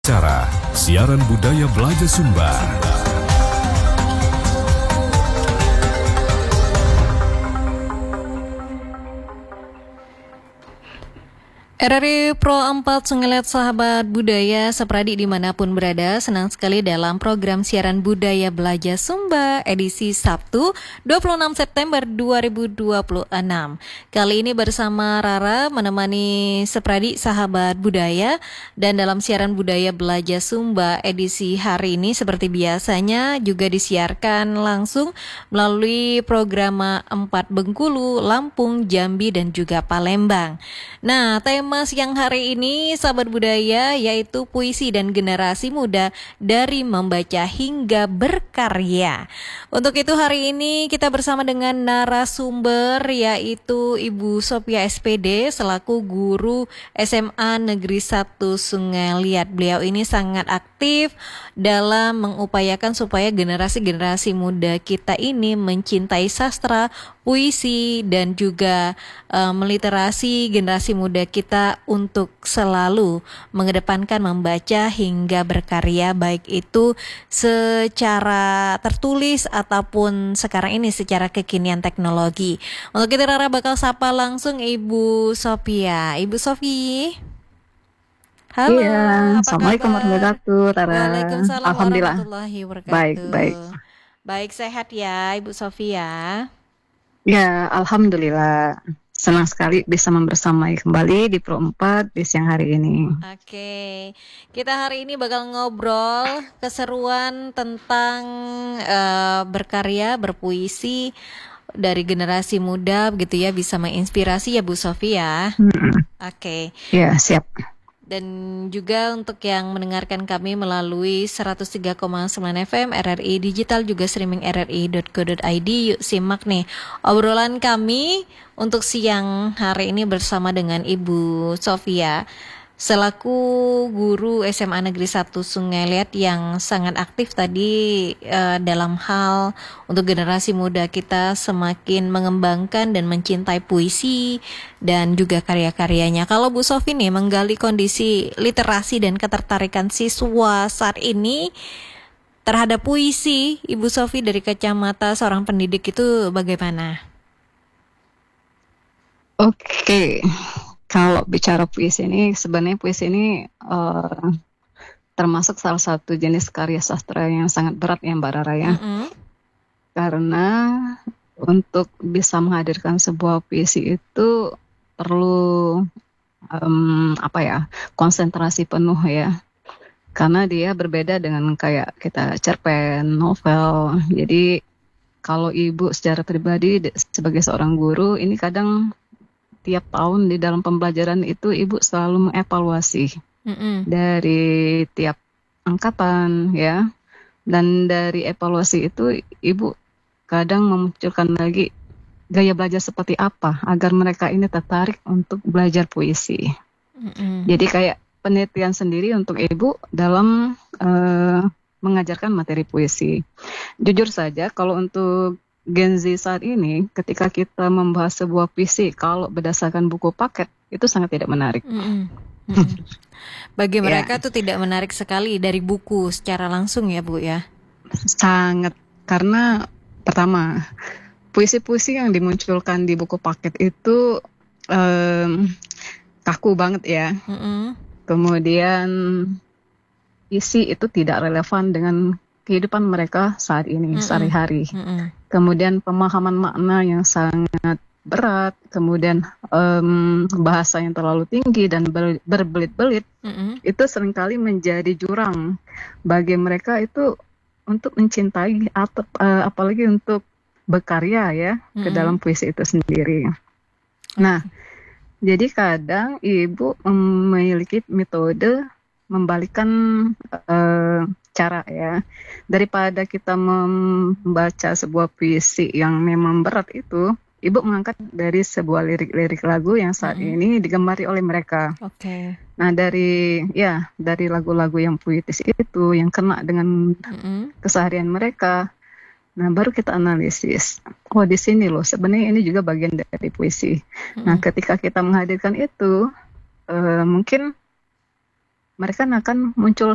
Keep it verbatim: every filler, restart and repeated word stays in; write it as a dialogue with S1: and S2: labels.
S1: Cara siaran budaya Belajar Sumba.
S2: R R I Pro empat Sungilet sahabat budaya sepradi dimanapun berada, senang sekali dalam program siaran budaya Belajar Sumba edisi Sabtu dua puluh enam September dua ribu dua puluh enam. Kali ini bersama Rara menemani sepradi sahabat budaya, dan dalam siaran budaya Belajar Sumba edisi hari ini seperti biasanya juga disiarkan langsung melalui program empat Bengkulu, Lampung, Jambi dan juga Palembang. Nah, tema siang hari ini sahabat budaya yaitu puisi dan generasi muda dari membaca hingga berkarya. Untuk itu hari ini kita bersama dengan narasumber yaitu Ibu Sophia S P D selaku guru S M A Negeri satu Sungai Liat. Beliau ini sangat aktif dalam mengupayakan supaya generasi-generasi muda kita ini mencintai sastra, puisi dan juga uh, meliterasi generasi muda kita untuk selalu mengedepankan membaca hingga berkarya, baik itu secara tertulis ataupun sekarang ini secara kekinian teknologi. Untuk itu Rara bakal sapa langsung Ibu Sophia. Ibu Sophie. Halo.
S3: Iya, Assalamualaikum warahmatullahi wabarakatuh.
S2: Waalaikumsalam
S3: Alhamdulillah.
S2: warahmatullahi wabarakatuh.
S3: Baik, baik.
S2: Baik, sehat ya Ibu Sophia.
S3: Ya, Alhamdulillah. Senang sekali bisa membersamai kembali di Pro empat di siang hari ini.
S2: Oke, kita hari ini bakal ngobrol keseruan tentang uh, berkarya, berpuisi dari generasi muda, begitu ya, bisa menginspirasi ya Bu Sophia. Hmm. Oke.
S3: Ya, siap.
S2: Dan juga untuk yang mendengarkan kami melalui seratus tiga koma sembilan F M R R I Digital, juga streaming r r i dot co dot i d. Yuk simak nih obrolan kami untuk siang hari ini bersama dengan Ibu Sophia selaku guru S M A Negeri satu Sungai Liat yang sangat aktif tadi uh, dalam hal untuk generasi muda kita semakin mengembangkan dan mencintai puisi dan juga karya-karyanya. Kalau Bu Sophie nih menggali kondisi literasi dan ketertarikan siswa saat ini terhadap puisi, Ibu Sophie dari kacamata seorang pendidik itu bagaimana?
S3: Oke. Okay. Kalau bicara puisi ini, sebenarnya puisi ini uh, termasuk salah satu jenis karya sastra yang sangat berat ya Mbak Rara ya. Mm-hmm. Karena untuk bisa menghadirkan sebuah puisi itu perlu um, apa ya, konsentrasi penuh ya. Karena dia berbeda dengan kayak kita cerpen, novel. Jadi kalau Ibu secara pribadi sebagai seorang guru ini kadang tiap tahun di dalam pembelajaran itu Ibu selalu mengevaluasi mm-hmm. dari tiap angkatan ya, dan dari evaluasi itu Ibu kadang memunculkan lagi gaya belajar seperti apa agar mereka ini tertarik untuk belajar puisi. Mm-hmm. Jadi kayak penelitian sendiri untuk Ibu dalam uh, mengajarkan materi puisi. Jujur saja kalau untuk Gen Z saat ini, ketika kita membahas sebuah puisi, kalau berdasarkan buku paket, itu sangat tidak menarik. Mm-hmm. Mm-hmm.
S2: Bagi mereka itu ya, tidak menarik sekali dari buku secara langsung ya Bu ya?
S3: Sangat, karena pertama, puisi-puisi yang dimunculkan di buku paket itu um, kaku banget ya. Mm-hmm. Kemudian isi itu tidak relevan dengan kehidupan mereka saat ini, mm-hmm. sehari-hari. Mm-hmm. Kemudian pemahaman makna yang sangat berat, kemudian um, bahasa yang terlalu tinggi dan ber- berbelit-belit, mm-hmm. itu seringkali menjadi jurang bagi mereka itu untuk mencintai atau uh, apalagi untuk berkarya ya, mm-hmm. ke dalam puisi itu sendiri. Nah, jadi kadang Ibu memiliki metode membalikkan uh, cara ya, daripada kita membaca sebuah puisi yang memang berat itu, Ibu mengangkat dari sebuah lirik-lirik lagu yang saat mm-hmm. ini digemari oleh mereka. Oke. Okay. Nah dari ya dari lagu-lagu yang puitis itu yang kena dengan mm-hmm. keseharian mereka, nah baru kita analisis. Oh di sini loh sebenarnya ini juga bagian dari puisi. Mm-hmm. Nah ketika kita menghadirkan itu, uh, mungkin mereka akan muncul